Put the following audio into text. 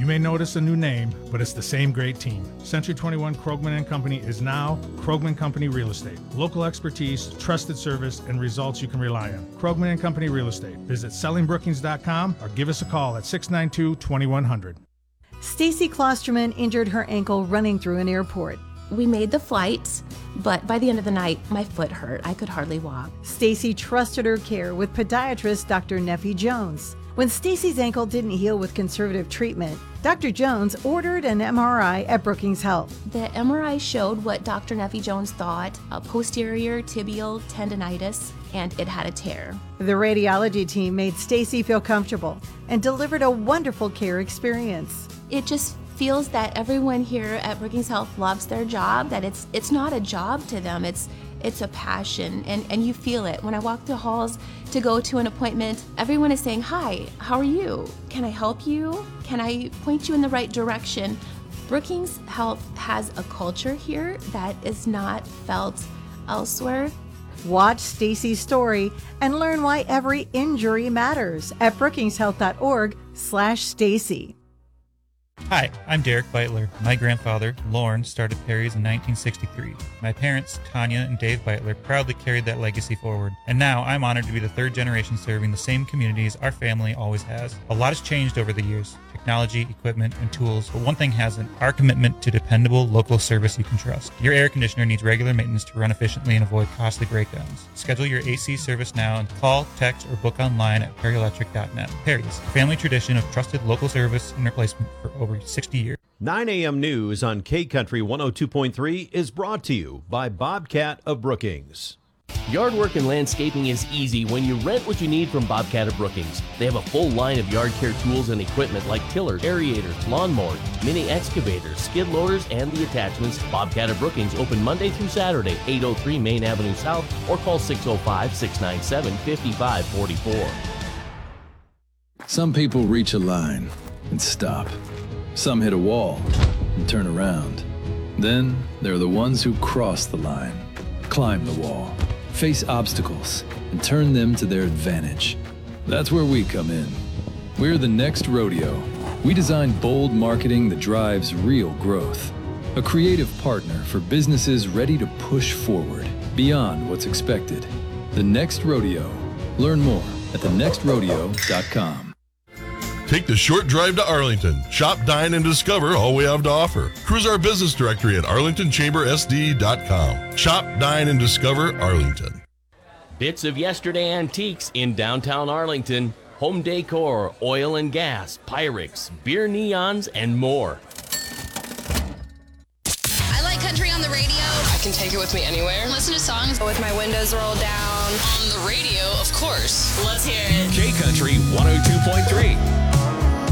You may notice a new name, but it's the same great team. Century 21 Krogman & Company is now Krogman Company Real Estate. Local expertise, trusted service, and results you can rely on. Krogman & Company Real Estate. Visit sellingbrookings.com or give us a call at 692-2100. Stacy Klosterman injured her ankle running through an airport. We made the flight, but by the end of the night, my foot hurt. I could hardly walk. Stacy trusted her care with podiatrist Dr. Neffy Jones. When Stacy's ankle didn't heal with conservative treatment, Dr. Jones ordered an MRI at Brookings Health. The MRI showed what Dr. Neffy Jones thought, a posterior tibial tendonitis, and it had a tear. The radiology team made Stacy feel comfortable and delivered a wonderful care experience. It just feels that everyone here at Brookings Health loves their job, that it's not a job to them, it's a passion, and you feel it. When I walk the halls to go to an appointment, everyone is saying, "Hi, how are you? Can I help you? Can I point you in the right direction?" Brookings Health has a culture here that is not felt elsewhere. Watch Stacy's story and learn why every injury matters at brookingshealth.org/Stacy. Hi, I'm Derek Beitler. My grandfather, Lorne, started Perry's in 1963. My parents, Tanya and Dave Beitler, proudly carried that legacy forward. And now I'm honored to be the third generation serving the same communities our family always has. A lot has changed over the years. Technology, equipment, and tools, but one thing hasn't: our commitment to dependable local service you can trust. Your air conditioner needs regular maintenance to run efficiently and avoid costly breakdowns. Schedule your AC service now and call, text, or book online at perryelectric.net. Perry's, family tradition of trusted local service and replacement for over 60 years. 9 a.m. News on K-Country 102.3 is brought to you by Bobcat of Brookings. Yard work and landscaping is easy when you rent what you need from Bobcat of Brookings. They have a full line of yard care tools and equipment like tillers, aerators, lawnmowers, mini excavators, skid loaders, and the attachments. Bobcat of Brookings open Monday through Saturday, 803 Main Avenue South, or call 605-697-5544. Some people reach a line and stop. Some hit a wall and turn around. Then there are the ones who cross the line, climb the wall, face obstacles, and turn them to their advantage. That's where we come in. We're the Next Rodeo. We design bold marketing that drives real growth. A creative partner for businesses ready to push forward beyond what's expected. The Next Rodeo. Learn more at thenextrodeo.com. Take the short drive to Arlington. Shop, dine, and discover all we have to offer. Cruise our business directory at arlingtonchambersd.com. Shop, dine, and discover Arlington. Bits of yesterday antiques in downtown Arlington. Home decor, oil and gas, Pyrex, beer neons, and more. I like country on the radio. I can take it with me anywhere. Listen to songs with my windows rolled down. On the radio, of course. Let's hear it. K-Country 102.3.